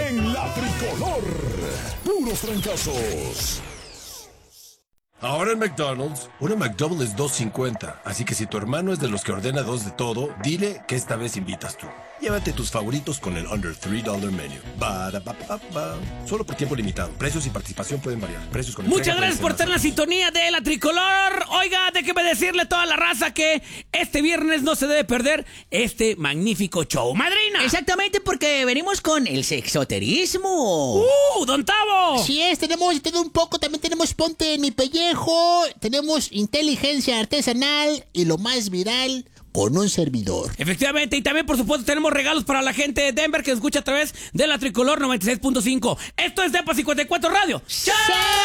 en La Tricolor. Puros fracasos. Ahora en McDonald's, una McDouble es $2.50. Así que si tu hermano es de los que ordena dos de todo, dile que esta vez invitas tú. Llévate tus favoritos con el Under $3 Menu. Solo por tiempo limitado. Precios y participación pueden variar. Precios con Muchas gracias por estar en la sintonía de La Tricolor. Oiga, déjeme decirle a toda la raza que este viernes no se debe perder este magnífico show. ¡Madrina! Exactamente, porque venimos con el sexoterismo. ¡Don Tavo! Así es, tenemos de todo un poco. También tenemos Ponte en mi pellejo. Tenemos inteligencia artesanal. Y lo más viral, con un servidor. Efectivamente, y también por supuesto tenemos regalos para la gente de Denver que escucha a través de La Tricolor 96.5. Esto es Depa 54 Radio. ¡Chao!